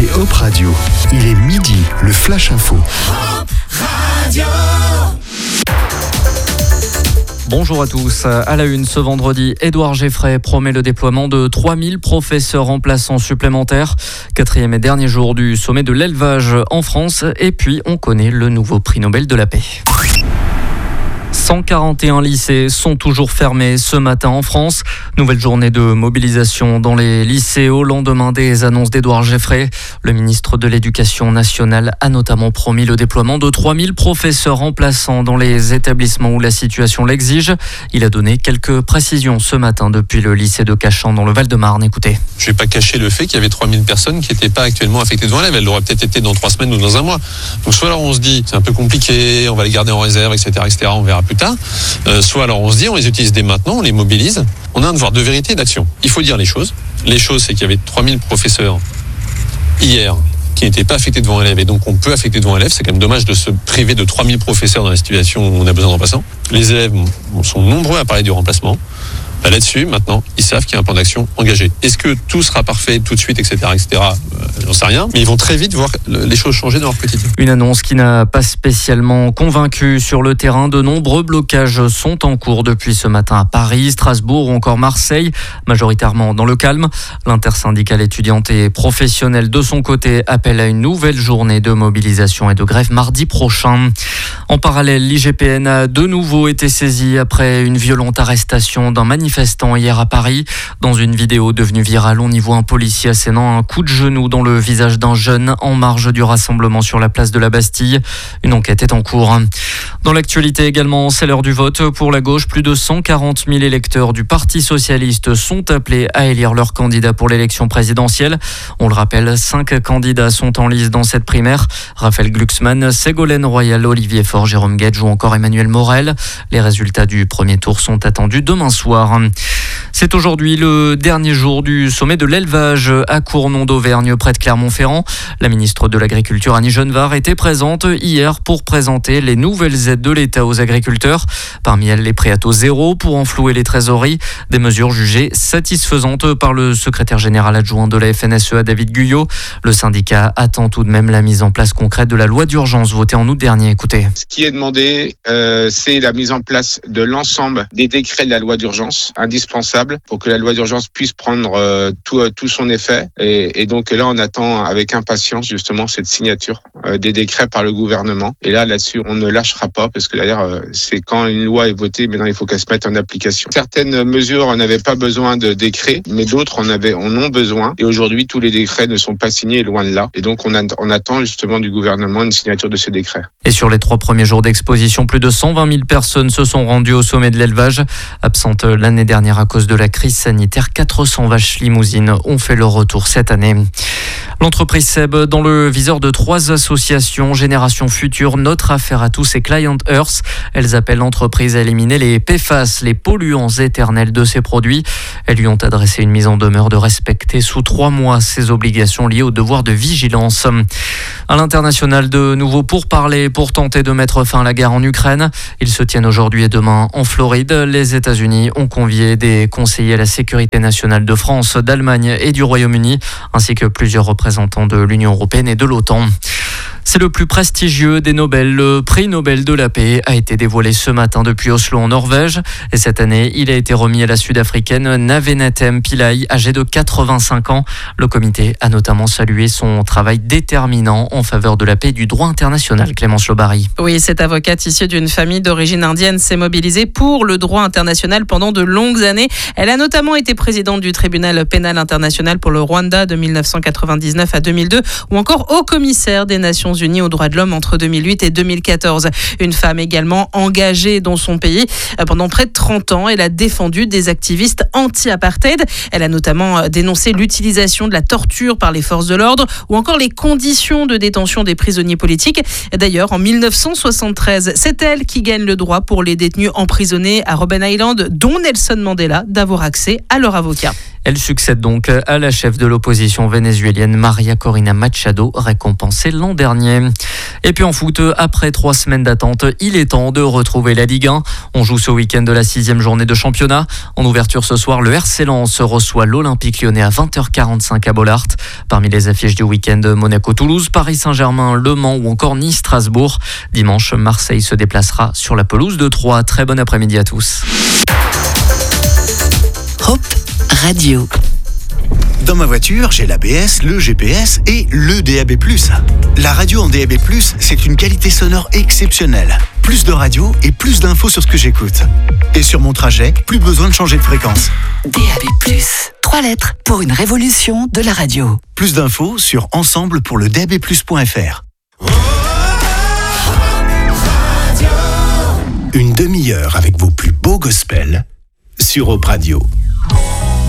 Hop Radio. Il est midi, le Flash Info. Hop Radio. Bonjour à tous. À la une ce vendredi, Édouard Geffray promet le déploiement de 3000 professeurs remplaçants supplémentaires. 4e et dernier jour du sommet de l'élevage en France. Et puis, on connaît le nouveau prix Nobel de la paix. 141 lycées sont toujours fermés ce matin en France. Nouvelle journée de mobilisation dans les lycées au lendemain des annonces d'Édouard Geffray. Le ministre de l'Éducation nationale a notamment promis le déploiement de 3000 professeurs remplaçants dans les établissements où la situation l'exige. Il a donné quelques précisions ce matin depuis le lycée de Cachan dans le Val-de-Marne. Écoutez. Je ne vais pas cacher le fait qu'il y avait 3000 personnes qui n'étaient pas actuellement affectées devant l'élève. Elles l'auraient peut-être été dans 3 semaines ou dans un mois. Donc soit alors on se dit c'est un peu compliqué, on va les garder en réserve, etc. on verra plus tard. Soit alors on se dit on les utilise dès maintenant, on les mobilise. On a un devoir de vérité et d'action. Il faut dire les choses. Les choses, c'est qu'il y avait 3000 professeurs hier qui n'étaient pas affectés devant élève et donc on peut affecter devant élève. C'est quand même dommage de se priver de 3000 professeurs dans la situation où on a besoin de remplaçants. Les élèves sont nombreux à parler du remplacement. Là-dessus, maintenant, ils savent qu'il y a un plan d'action engagé. Est-ce que tout sera parfait tout de suite, etc. J'en sais rien. Mais ils vont très vite voir les choses changer dans leur quotidien. Une annonce qui n'a pas spécialement convaincu sur le terrain. De nombreux blocages sont en cours depuis ce matin à Paris, Strasbourg ou encore Marseille, majoritairement dans le calme. L'intersyndicale étudiante et professionnelle de son côté appelle à une nouvelle journée de mobilisation et de grève mardi prochain. En parallèle, l'IGPN a de nouveau été saisie après une violente arrestation d'un manifestant hier à Paris. Dans une vidéo devenue virale, on y voit un policier assénant un coup de genou dans le visage d'un jeune en marge du rassemblement sur la place de la Bastille. Une enquête est en cours. Dans l'actualité également, c'est l'heure du vote. Pour la gauche, plus de 140 000 électeurs du Parti socialiste sont appelés à élire leur candidat pour l'élection présidentielle. On le rappelle, 5 candidats sont en lice dans cette primaire. Raphaël Glucksmann, Ségolène Royal, Olivier Faure, Jérôme Guedj ou encore Emmanuel Morel. Les résultats du premier tour sont attendus demain soir. C'est aujourd'hui le dernier jour du sommet de l'élevage à Cournon d'Auvergne, près de Clermont-Ferrand. La ministre de l'Agriculture, Annie Genevard, était présente hier pour présenter les nouvelles aides de l'État aux agriculteurs. Parmi elles, les prêts à taux zéro pour enflouer les trésoreries. Des mesures jugées satisfaisantes par le secrétaire général adjoint de la FNSEA, David Guyot. Le syndicat attend tout de même la mise en place concrète de la loi d'urgence votée en août dernier. Écoutez. Ce qui est demandé, c'est la mise en place de l'ensemble des décrets de la loi d'urgence, indispensable pour que la loi d'urgence puisse prendre tout son effet. Et donc là, on attend avec impatience justement cette signature des décrets par le gouvernement. Et là-dessus, on ne lâchera pas parce que d'ailleurs, c'est quand une loi est votée, maintenant il faut qu'elle se mette en application. Certaines mesures n'avaient pas besoin de décret, mais d'autres en ont besoin. Et aujourd'hui, tous les décrets ne sont pas signés, loin de là. Et donc, on attend justement du gouvernement une signature de ces décrets. Et sur les 3 premiers jours d'exposition, plus de 120 000 personnes se sont rendues au sommet de l'élevage. Absentes l'année dernière à cause de la crise sanitaire, 400 vaches limousines ont fait leur retour cette année. L'entreprise Seb dans le viseur de 3 associations, Génération Future, Notre Affaire à tous et Client Earth. Elles appellent l'entreprise à éliminer les PFAS, les polluants éternels de ses produits. Elles lui ont adressé une mise en demeure de respecter sous 3 mois ses obligations liées au devoir de vigilance. À l'international, de nouveau pourparlers pour tenter de mettre fin à la guerre en Ukraine. Ils se tiennent aujourd'hui et demain en Floride. Les États-Unis ont convié des conseillers à la sécurité nationale de France, d'Allemagne et du Royaume-Uni, ainsi que plusieurs représentants de l'Union européenne et de l'OTAN. C'est le plus prestigieux des Nobel. Le prix Nobel de la paix a été dévoilé ce matin depuis Oslo en Norvège. Et cette année, il a été remis à la Sud-Africaine Navenatem Pillay, âgée de 85 ans. Le comité a notamment salué son travail déterminant en faveur de la paix et du droit international. Clémence Lobary. Oui, cette avocate issue d'une famille d'origine indienne s'est mobilisée pour le droit international pendant de longues années. Elle a notamment été présidente du tribunal pénal international pour le Rwanda de 1999 à 2002 ou encore haut-commissaire des Nations Unies aux droits de l'homme entre 2008 et 2014. Une femme également engagée dans son pays pendant près de 30 ans. Elle a défendu des activistes anti-apartheid. Elle a notamment dénoncé l'utilisation de la torture par les forces de l'ordre ou encore les conditions de détention des prisonniers politiques. D'ailleurs, en 1973, c'est elle qui gagne le droit pour les détenus emprisonnés à Robben Island, dont Nelson Mandela, d'avoir accès à leur avocat. Elle succède donc à la chef de l'opposition vénézuélienne Maria Corina Machado, récompensée l'an dernier. Et puis en foot, après 3 semaines d'attente, il est temps de retrouver la Ligue 1. On joue ce week-end de la 6e journée de championnat. En ouverture ce soir, le RC Lens reçoit l'Olympique Lyonnais à 20h45 à Bollaert. Parmi les affiches du week-end, Monaco-Toulouse, Paris Saint-Germain, Le Mans ou encore Nice-Strasbourg. Dimanche, Marseille se déplacera sur la pelouse de Troyes. Très bon après-midi à tous. Hop Radio. Dans ma voiture, j'ai l'ABS, le GPS et le DAB+. La radio en DAB+, c'est une qualité sonore exceptionnelle. Plus de radio et plus d'infos sur ce que j'écoute. Et sur mon trajet, plus besoin de changer de fréquence. DAB+. 3 lettres pour une révolution de la radio. Plus d'infos sur ensemble pour le DABplus.fr. Une demi-heure avec vos plus beaux gospels sur Hop Radio.